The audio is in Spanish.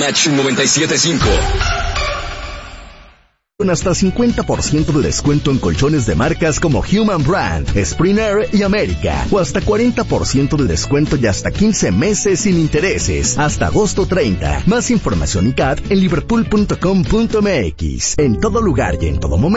H 97.5. Con hasta 50% de descuento en colchones de marcas como Human Brand, Spring Air y América. O hasta 40% de descuento y hasta 15 meses sin intereses. Hasta agosto 30. Más información y CAT en liverpool.com.mx. En todo lugar y en todo momento.